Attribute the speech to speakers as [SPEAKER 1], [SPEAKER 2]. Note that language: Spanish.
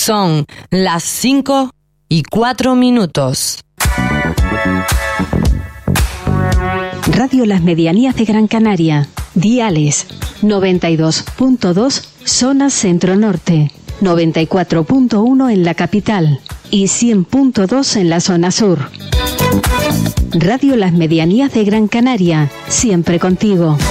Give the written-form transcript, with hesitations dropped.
[SPEAKER 1] Son las 5:04.
[SPEAKER 2] Radio Las Medianías de Gran Canaria. Diales 92.2 zona centro-norte, 94.1 en la capital y 100.2 en la zona sur. Radio Las Medianías de Gran Canaria, siempre contigo.